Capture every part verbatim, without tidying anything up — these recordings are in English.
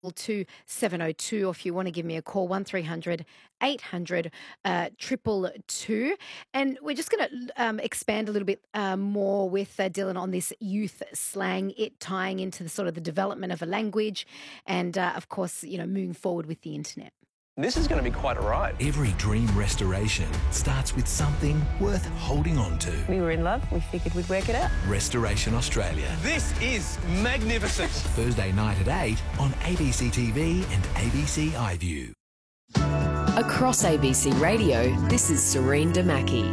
two seven oh two, or if you want to give me a call, one three hundred eight hundred uh, triple two. And we're just going to um, expand a little bit uh, more with uh, Dylan on this youth slang, it tying into the sort of the development of a language and, uh, of course, you know, moving forward with the internet. This is going to be quite a ride. Every dream restoration starts with something worth holding on to. We were in love. We figured we'd work it out. Restoration Australia. This is magnificent. Thursday night at eight on A B C T V and A B C iView. Across A B C Radio, this is Serene Damaki.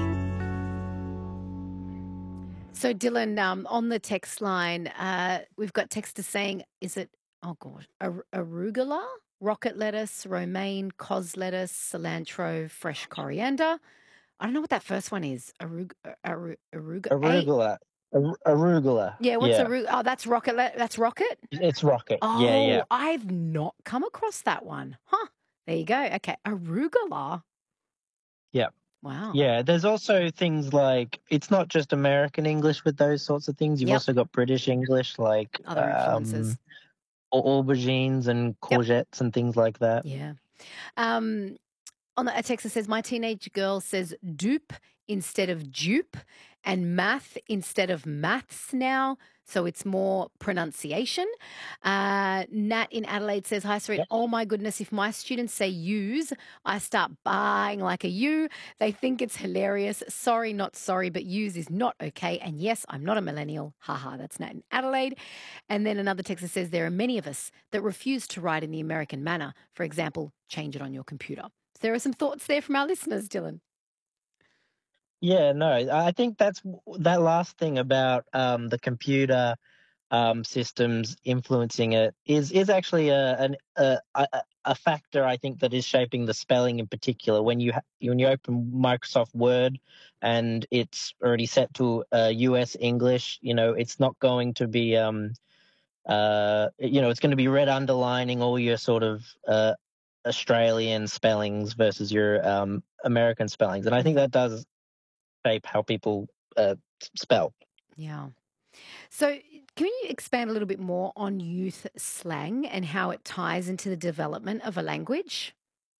So, Dylan, um, on the text line, uh, we've got texters saying, is it, oh, God, ar- arugula? Rocket lettuce, romaine, cos lettuce, cilantro, fresh coriander. I don't know what that first one is. Arug, aru, aruga, Arugula. Ar- Arugula. Yeah, what's yeah. arugula? Oh, that's rocket. Le- that's rocket? It's rocket. Oh, yeah, yeah. I've not come across that one. Huh. There you go. Okay. Arugula. Yeah. Wow. Yeah, there's also things like, it's not just American English with those sorts of things. You've Yep. also got British English, like Other influences. um, au- aubergines and courgettes and things like that. Yeah. Um, on the, a text that says, my teenage girl says dupe instead of dupe and math instead of maths now. So it's more pronunciation. Uh, Nat in Adelaide says, hi, Serene. Yep. Oh, my goodness. If my students say use, I start buying like a you. They think it's hilarious. Sorry, not sorry, but use is not okay. And yes, I'm not a millennial. Haha, that's Nat in Adelaide. And then another text that says, there are many of us that refuse to write in the American manner. For example, change it on your computer. So there are some thoughts there from our listeners, Dylan. Yeah, no, I think that's that last thing about um, the computer um, systems influencing it is is actually a, an, a a a factor, I think, that is shaping the spelling in particular. When you ha- when you open Microsoft Word and it's already set to uh, U S English, you know, it's not going to be um uh you know it's going to be red underlining all your sort of uh, Australian spellings versus your um, American spellings, and I think that does shape how people uh, spell. Yeah. So can you expand a little bit more on youth slang and how it ties into the development of a language?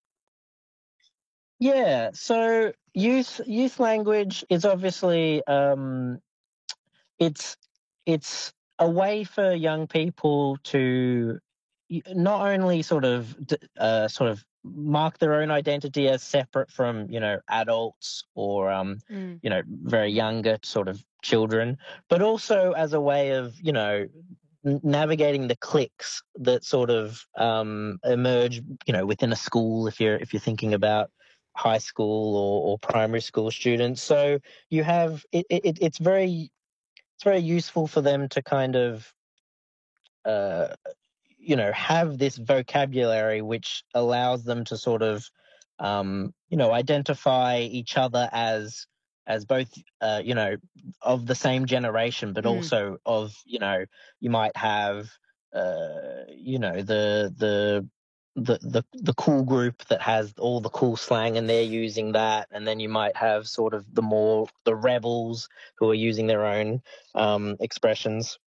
Yeah, so youth youth language is obviously um, it's it's a way for young people to y- not only sort of d- uh, sort of mark their own identity as separate from, you know, adults or um, Mm. you know, very younger sort of children, but also as a way of, you know, n- navigating the cliques that sort of um, emerge, you know, within a school. If you're if you're thinking about high school or, or primary school students, so you have it, it. It's very it's very useful for them to kind of uh, you know have this vocabulary which allows them to sort of um, you know identify each other as as both uh, you know of the same generation, but Mm. also of you know you might have uh, you know the the the, the the cool group that has all the cool slang and they're using that, and then you might have sort of the more the rebels who are using their own um, expressions.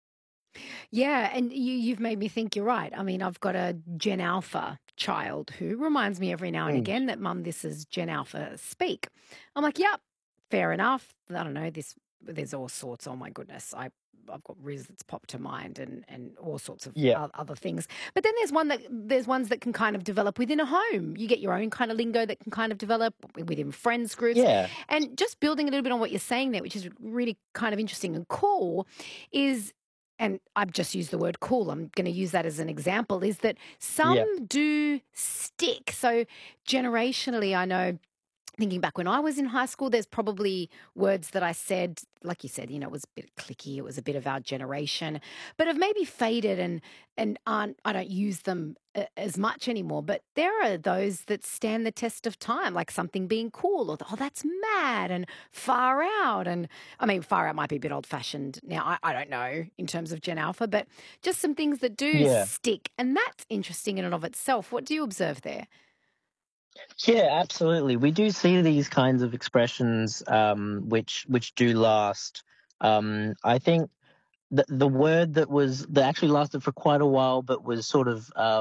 Yeah, and you, you've made me think you're right. I mean, I've got a Gen Alpha child who reminds me every now and Mm. again that, Mum, this is Gen Alpha speak. I'm like, yep, fair enough. I don't know, this there's all sorts. Oh my goodness. I I've got Riz that's popped to mind and and all sorts of Yeah, o- other things. But then there's one that there's ones that can kind of develop within a home. You get your own kind of lingo that can kind of develop within friends groups. yeah, And just building a little bit on what you're saying there, which is really kind of interesting and cool, is, and I've just used the word cool, I'm going to use that as an example, is that some yeah, do stick. So generationally, I know, thinking back when I was in high school, there's probably words that I said, like you said, you know, it was a bit clicky, it was a bit of our generation, but have maybe faded and and aren't, I don't use them a- as much anymore. But there are those that stand the test of time, like something being cool, or oh, that's mad, and far out. And I mean, far out might be a bit old fashioned now. I, I don't know in terms of Gen Alpha, but just some things that do yeah. stick, and that's interesting in and of itself. What do you observe there? Yeah, absolutely. We do see these kinds of expressions um, which which do last. Um, I think the the word that was that actually lasted for quite a while, but was sort of. Uh,